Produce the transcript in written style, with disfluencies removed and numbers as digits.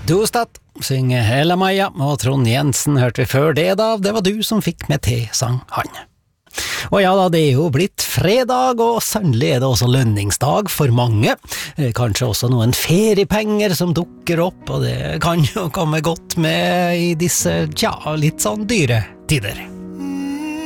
Dostat synger Hella Maja, og Trond Jensen hørte vi før det da, det var du som fikk med til, sang han. Og ja da, det er jo blitt fredag, og sannelig er det også lønningsdag for mange. Kanskje også noen feriepenger som dukker opp, og det kan jo komme godt med i disse, litt sånn dyre tider.